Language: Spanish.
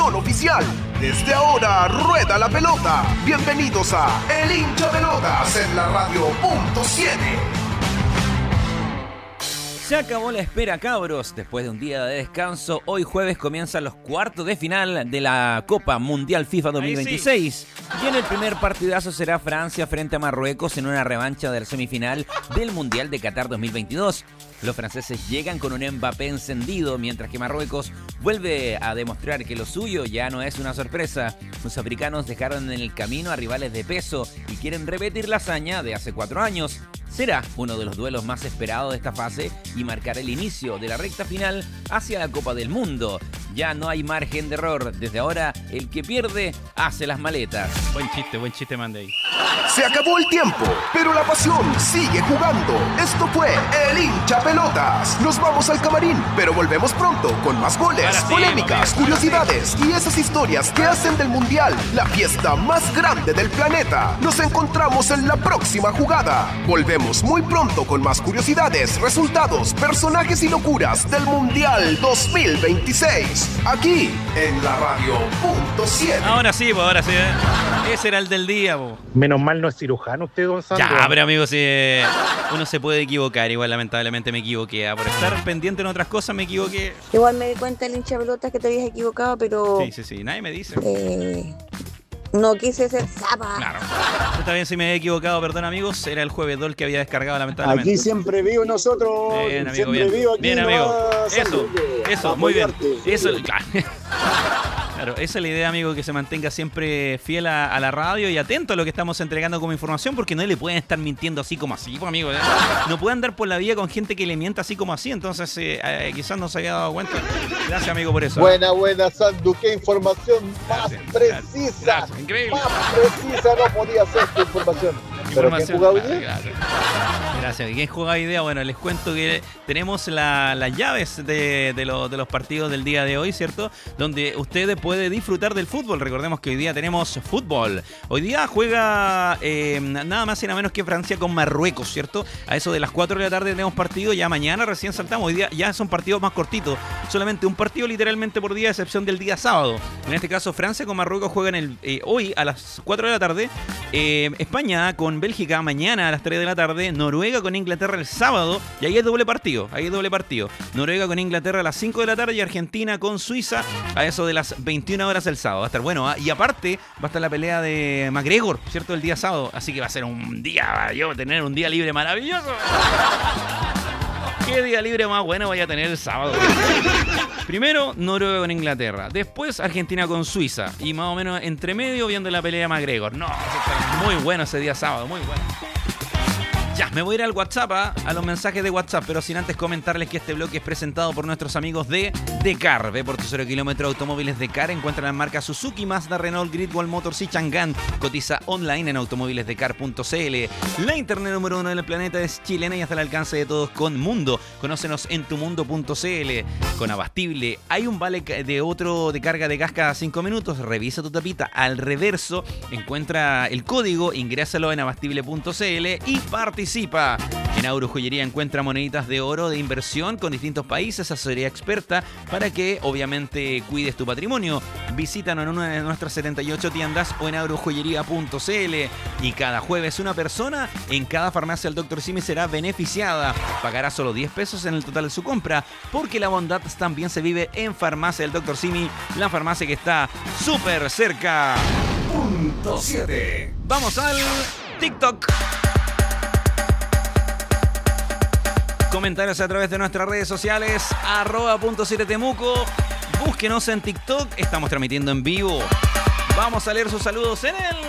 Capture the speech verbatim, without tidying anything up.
transmisión oficial. Desde ahora rueda la pelota. Bienvenidos a El Hincha Pelotas en la radio punto siete. Se acabó la espera, cabros. Después de un día de descanso, hoy jueves comienzan los cuartos de final de la Copa Mundial FIFA dos mil veintiséis. Y en el primer partidazo será Francia frente a Marruecos en una revancha de la semifinal del Mundial de Qatar dos mil veintidós. Los franceses llegan con un Mbappé encendido, mientras que Marruecos vuelve a demostrar que lo suyo ya no es una sorpresa. Los africanos dejaron en el camino a rivales de peso y quieren repetir la hazaña de hace cuatro años. Será uno de los duelos más esperados de esta fase y marcará el inicio de la recta final hacia la Copa del Mundo. Ya no hay margen de error. Desde ahora, el que pierde hace las maletas. Buen chiste, buen chiste, Mandey. Se acabó el tiempo, pero la pasión sigue jugando. Esto fue El Hincha Pelotas. Nos vamos al camarín, pero volvemos pronto con más goles, sí, polémicas, momento, curiosidades y esas historias que hacen del Mundial la fiesta más grande del planeta. Nos encontramos en la próxima jugada. Volvemos muy pronto con más curiosidades, resultados, personajes y locuras del Mundial dos mil veintiséis. Aquí en la radio punto siete. Ahora sí, pues ahora sí. ¿eh? Ese era el del día, po. Menos mal no es cirujano usted, don Sandro. Ya, pero amigo, si eh, uno se puede equivocar. Igual lamentablemente me equivoqué. ¿eh? Por estar pendiente en otras cosas me equivoqué. Igual me di cuenta, el hincha pelotas, que te habías equivocado, pero Sí, sí, sí. Nadie me dice. eh, no quise ser zapa. Claro. Está bien si me he equivocado, perdón amigos. Era el jueves dos que había descargado lamentablemente. Aquí siempre vivo nosotros. Bien, amigo, siempre bien. vivo aquí. Bien, amigo. nomás, Eso, Sandro, eso, a muy bien. apoyarte. Eso, claro. Claro, esa es la idea, amigo, que se mantenga siempre fiel a, a la radio y atento a lo que estamos entregando como información, porque no le pueden estar mintiendo así como así, pues, amigo. ¿eh? No pueden andar por la vida con gente que le mienta así como así, entonces eh, eh, quizás no se había dado cuenta. Gracias, amigo, por eso. Buena, buena, Sandu. Qué información más Gracias, precisa. gracias, increíble. Más precisa no podía ser tu información. ¿Pero quién Información. jugaba hoy Claro, día? claro. Gracias. ¿Y quién juega hoy día? Bueno, les cuento que tenemos la- las llaves de, de, lo- de los partidos del día de hoy, ¿cierto? Donde usted puede disfrutar del fútbol. Recordemos que hoy día tenemos fútbol. Hoy día juega eh, nada más y nada menos que Francia con Marruecos, ¿cierto? A eso de las cuatro de la tarde tenemos partido. Ya mañana recién saltamos. Hoy día ya son partidos más cortitos. Solamente un partido literalmente por día, a excepción del día sábado. En este caso, Francia con Marruecos juegan el, eh, hoy a las cuatro de la tarde. Eh, España con Bélgica mañana a las tres de la tarde. Noruega con Inglaterra el sábado. Y ahí es doble partido. Ahí es doble partido. Noruega con Inglaterra a las cinco de la tarde y Argentina con Suiza a eso de las veintiuna horas el sábado. Va a estar bueno. ¿eh? Y aparte va a estar la pelea de McGregor, ¿cierto? El día sábado. Así que va a ser un día, yo tener un día libre maravilloso. ¿Qué día libre más bueno voy a tener el sábado? Primero, Noruega con Inglaterra. Después, Argentina con Suiza. Y más o menos entre medio viendo la pelea de McGregor. No, muy bueno ese día sábado, muy bueno. Ya, me voy a ir al WhatsApp, ¿ah? a los mensajes de WhatsApp, pero sin antes comentarles que este bloque es presentado por nuestros amigos de Decar. Ve por tu cero kilómetro automóviles Decar. Encuentra la marca Suzuki, Mazda, Renault, Greatwall Motors y Chang'an. Cotiza online en automóvilesdecar punto c l. La internet número uno del planeta es chilena y hasta el alcance de todos con Mundo. Conócenos en tumundo punto c l. Con Abastible, hay un vale de otro de carga de gas cada cinco minutos. Revisa tu tapita al reverso. Encuentra el código, ingrésalo en abastible punto c l y participa. En Auro Joyería encuentra moneditas de oro de inversión con distintos países, asesoría experta para que obviamente cuides tu patrimonio. Visítanos en una de nuestras setenta y ocho tiendas o en auro joyería punto c l. Y cada jueves una persona en cada farmacia del doctor Simi será beneficiada. Pagará solo diez pesos en el total de su compra, porque la bondad también se vive en Farmacia del doctor Simi, la farmacia que está súper cerca. Punto siete. Vamos al TikTok. Comentarios a través de nuestras redes sociales, arroba punto siete Temuco. Búsquenos en TikTok, estamos transmitiendo en vivo. Vamos a leer sus saludos en el